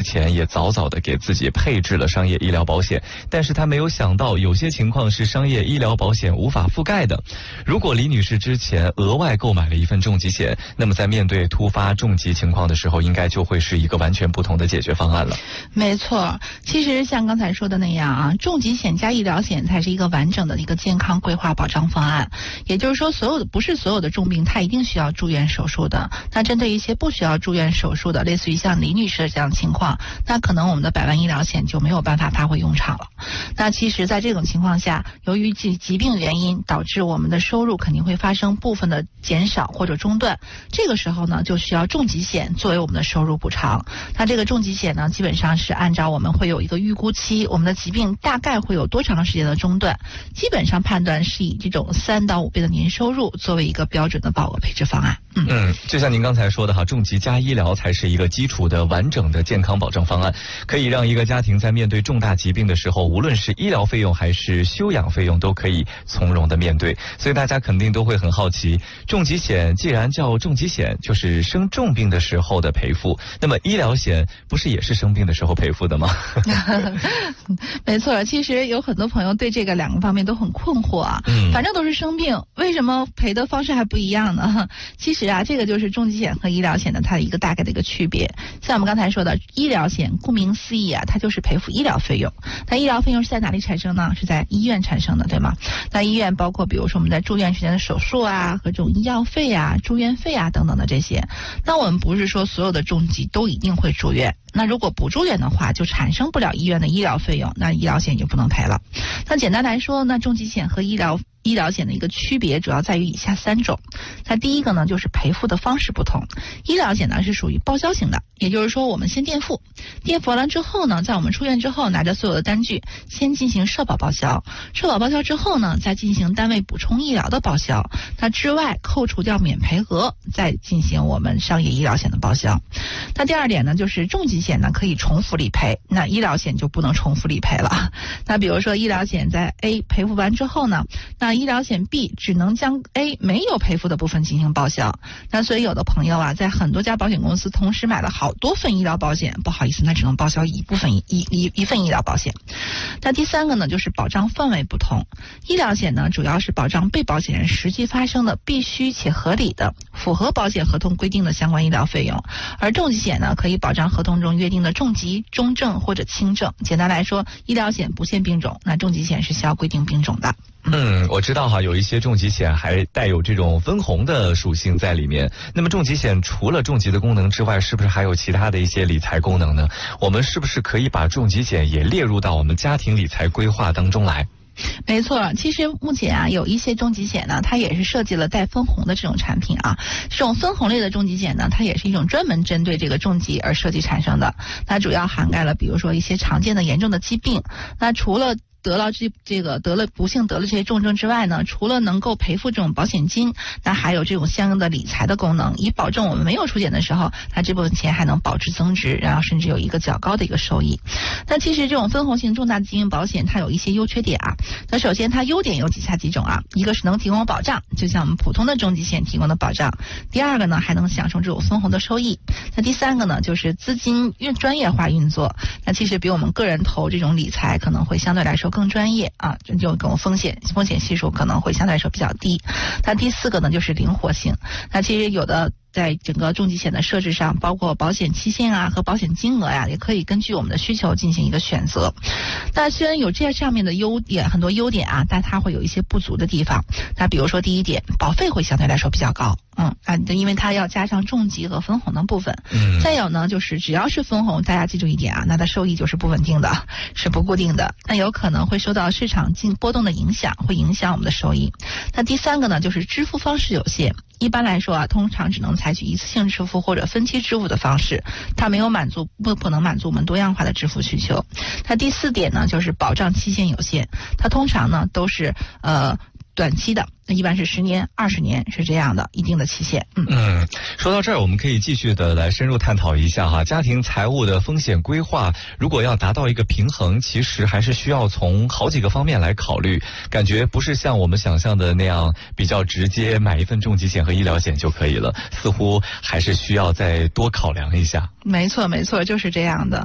前也早早的给自己配置了商业医疗保险，但是他没有想到有些情况是商业医疗保险无法覆盖的。如果李女士之前额外购买了一份重疾险，那么在面对突发重疾情况的时候，应该就会是一个完全不同的解决方案了。 没错，其实像刚才说的那样啊，重疾险加医疗险才是一个完整的一个健康规划保障方案。也就是说，不是所有的重病它一定需要住院手术的。那针对一些不需要住院手术的，类似于像李女士的这样的情况，那可能我们的100万医疗险就没有办法发挥用场了。那其实在这种情况下，由于疾病原因导致我们的收入肯定会发生部分的减少或者中断，这个时候呢就需要重疾险作为我们的收入补偿。那这个重疾险呢基本上是按照我们会有一个预估期，我们的疾病大概会有多长时间的中断，基本上判断是以这种3到5倍的年收入作为一个标准的保额配置方案。 就像您刚才说的哈，重疾加医疗才是一个基础的完整的健康保障方案，可以让一个家庭在面对重大疾病的时候，无论是医疗费用还是休养费用都可以从容的面对。所以大家肯定都会很好奇，重疾险既然叫重疾险，就是生重病的时候的赔付，那么医疗险不是也是生病的时候赔付的吗？ 没错，其实有很多朋友对这个2个方面都很困惑啊。反正都是生病，为什么赔的方式还不一样呢？其实啊，这个就是重疾险和医疗险的它的一个大概的一个区别。像我们刚才说的，医疗险顾名思义啊，它就是赔付医疗费用。那医疗费用是在哪里产生呢？是在医院产生的，对吗？那医院包括比如说我们在住院时间的手术啊，和这种医药费啊、住院费啊等等的这些。那我们不是说所有的重疾都一定会住院，那如果不住院的话，就产生不了医院的医疗费用，那医疗险就不能赔了。那简单来说，那重疾险和医疗险的一个区别主要在于以下3种。那第一个呢，就是赔付的方式不同。医疗险呢是属于报销型的，也就是说我们先垫付完了之后呢，在我们出院之后拿着所有的单据先进行社保报销，社保报销之后呢，再进行单位补充医疗的报销，那之外扣除掉免赔额，再进行我们商业医疗险的报销。那第2点呢，就是重疾险呢可以重复理赔，那医疗险就不能重复理赔了。那比如说医疗险在 A 赔付完之后呢，那医疗险 B 只能将 A 没有赔付的部分进行报销。那所以有的朋友啊，在很多家保险公司同时买了好多份医疗保险，不好意思，那只能报销一份医疗保险。那第3个呢，就是保障范围不同。医疗险呢，主要是保障被保险人实际发生的必须且合理的符合保险合同规定的相关医疗费用，而重疾险呢，可以保障合同中约定的重疾、中症或者轻症。简单来说，医疗险不限病种，那重疾险是需要规定病种的。 我知道哈，有一些重疾险还带有这种分红的属性在里面。那么重疾险除了重疾的功能之外，是不是还有其他的一些理财功能呢？我们是不是可以把重疾险也列入到我们家庭理财规划当中来？ 没错，其实目前啊，有一些重疾险呢，它也是设计了带分红的这种产品啊。这种分红类的重疾险呢，它也是一种专门针对这个重疾而设计产生的。它主要涵盖了比如说一些常见的严重的疾病。那除了不幸得了这些重症之外呢，除了能够赔付这种保险金，那还有这种相应的理财的功能，以保证我们没有出险的时候，它这部分钱还能保值增值，然后甚至有一个较高的一个收益。那其实这种分红型重大疾病保险它有一些优缺点啊。那首先它优点有以下几种啊，一个是能提供保障，就像我们普通的重疾险提供的保障。第2个呢，还能享受这种分红的收益。那第3个呢，就是资金专业化运作。那其实比我们个人投这种理财可能会相对来说更专业啊，就这种风险系数可能会相对来说比较低。那第4个呢，就是灵活性。那其实有的在整个重疾险的设置上，包括保险期限啊和保险金额呀，也可以根据我们的需求进行一个选择。那虽然有这上面的很多优点啊，但它会有一些不足的地方。那比如说第1点，保费会相对来说比较高。因为它要加上重疾和分红的部分。再有呢，就是只要是分红，大家记住一点啊，那它收益就是不稳定的，是不固定的，那有可能会受到市场波动的影响，会影响我们的收益。那第3个呢，就是支付方式有限。一般来说啊，通常只能采取一次性支付或者分期支付的方式，它没有不能满足我们多样化的支付需求。那第4点呢，就是保障期限有限，它通常呢都是短期的，一般是10年、20年是这样的一定的期限。 说到这儿，我们可以继续的来深入探讨一下哈，家庭财务的风险规划，如果要达到一个平衡，其实还是需要从好几个方面来考虑。感觉不是像我们想象的那样比较直接买一份重疾险和医疗险就可以了，似乎还是需要再多考量一下。 没错，就是这样的。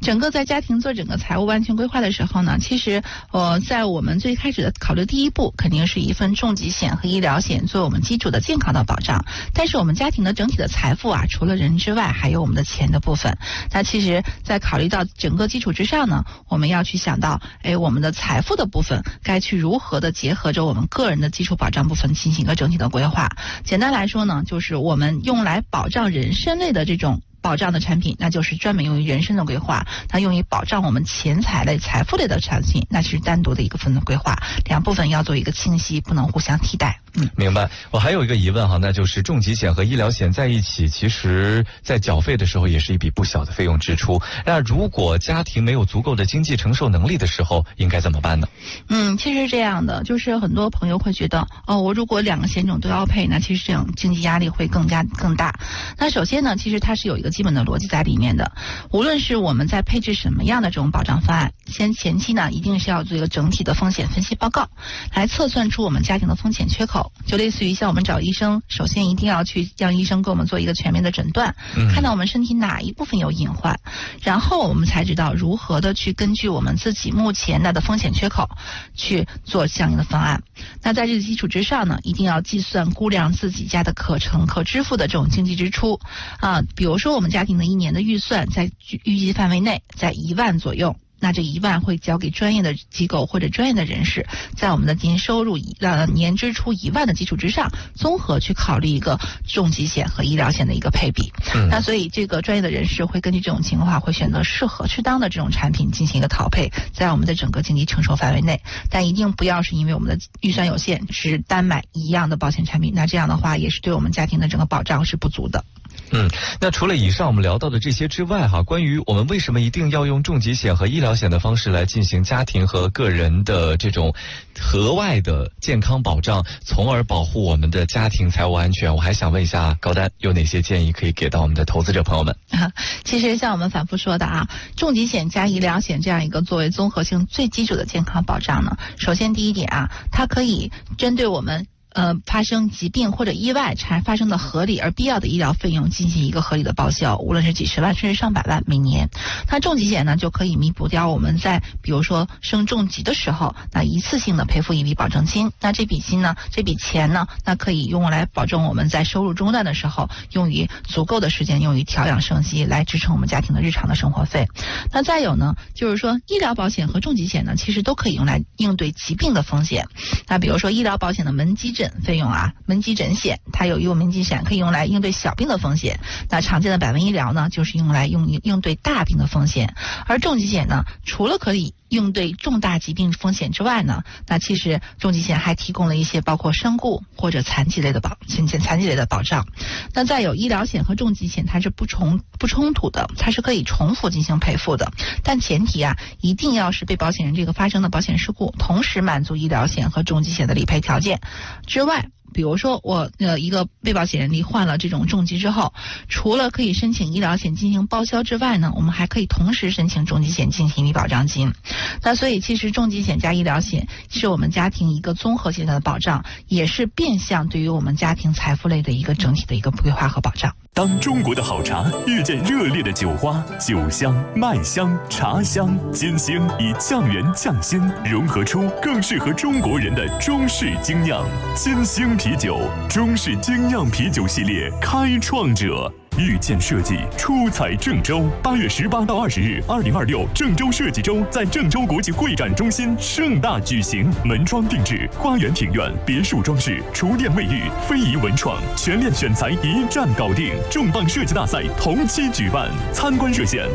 整个在家庭做整个财务安全规划的时候呢，其实在我们最开始的考虑第一步，肯定是一份重疾险和医疗险作为我们基础的健康的保障。但是我们家庭的整体的财富啊，除了人之外，还有我们的钱的部分。那其实在考虑到整个基础之上呢，我们要去想到，我们的财富的部分该去如何的结合着我们个人的基础保障部分进行一个整体的规划。简单来说呢，就是我们用来保障人身类的这种保障的产品，那就是专门用于人身的规划；那用于保障我们钱财类、财富类的产品，那是单独的一个分的规划。两部分要做一个清晰，不能互相替代。 明白。我还有一个疑问哈，那就是重疾险和医疗险在一起，其实在缴费的时候也是一笔不小的费用支出。那如果家庭没有足够的经济承受能力的时候，应该怎么办呢？ 其实是这样的，就是很多朋友会觉得，我如果两个险种都要配，那其实这种经济压力会更大。那首先呢，其实它是有一个基本的逻辑在里面的。无论是我们在配置什么样的这种保障方案，前期呢一定是要做一个整体的风险分析报告，来测算出我们家庭的风险缺口。就类似于像我们找医生，首先一定要去让医生给我们做一个全面的诊断，看到我们身体哪一部分有隐患，然后我们才知道如何的去根据我们自己目前的风险缺口去做相应的方案。那在这个基础之上呢，一定要计算估量自己家的可支付的这种经济支出比如说我们家庭的1年的预算在预计范围内在1万左右，那这1万会交给专业的机构或者专业的人士，在我们的年收入年支出1万的基础之上，综合去考虑一个重疾险和医疗险的一个配比。那所以这个专业的人士会根据这种情况，会选择适当的这种产品进行一个调配，在我们的整个经济承受范围内。但一定不要是因为我们的预算有限，只单买一样的保险产品，那这样的话也是对我们家庭的整个保障是不足的。 那除了以上我们聊到的这些之外关于我们为什么一定要用重疾险和医疗险的方式来进行家庭和个人的这种额外的健康保障，从而保护我们的家庭财务安全，我还想问一下高丹，有哪些建议可以给到我们的投资者朋友们？ 其实像我们反复说的重疾险加医疗险这样一个作为综合性最基础的健康保障呢，首先第一点它可以针对我们发生疾病或者意外发生的合理而必要的医疗费用进行一个合理的报销，无论是几十万甚至上百万每年。那重疾险呢，就可以弥补掉我们在比如说生重疾的时候，那一次性的赔付一笔保证金。那这笔钱呢，那可以用来保证我们在收入中断的时候，用于足够的时间用于调养生息，来支撑我们家庭的日常的生活费。那再有呢，就是说医疗保险和重疾险呢，其实都可以用来应对疾病的风险。那比如说医疗保险的门急诊费用门急诊险，它有一个门急险可以用来应对小病的风险。那常见的百万医疗呢，就是用来应对大病的风险。而重疾险呢，除了可以应对重大疾病风险之外呢，那其实重疾险还提供了一些包括身故或者残疾类的保障。那再有医疗险和重疾险，它是不冲突的，它是可以重复进行赔付的，但前提一定要是被保险人这个发生的保险事故同时满足医疗险和重疾险的理赔条件之外。比如说我一个被保险人罹患了这种重疾之后，除了可以申请医疗险进行报销之外呢，我们还可以同时申请重疾险进行一笔保障金。那所以其实重疾险加医疗险是我们家庭一个综合性的保障，也是变相对于我们家庭财富类的一个整体的一个规划和保障。 当中国的好茶遇见热烈的酒花，酒香、麦香、茶香、金星以匠人匠心融合出更适合中国人的中式精酿。金星啤酒，中式精酿啤酒系列开创者。遇见设计出彩郑州，8月18到20日，2026郑州设计周在郑州国际会展中心盛大举行，门窗定制、花园庭院、别墅装饰、厨电卫浴、非遗文创，全链选材一站搞定。重磅设计大赛同期举办，参观热线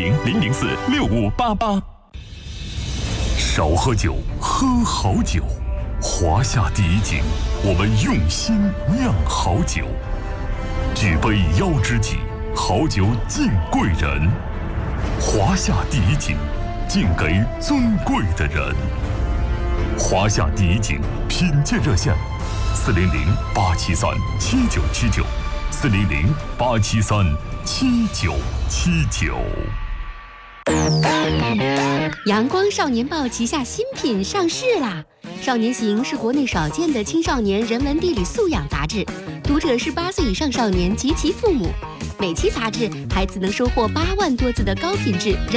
400-004-6588。少喝酒，喝好酒。华夏第一景，我们用心酿好酒。举杯邀知己，好酒敬贵人。华夏第一景，敬给尊贵的人。华夏第一景品鉴热线：400-873-7979，400-873-7979。 阳光少年报旗下新品上市啦！少年行是国内少见的青少年人文地理素养杂志，读者是8岁以上少年及其父母。每期杂志，孩子能收获8万多字的高品质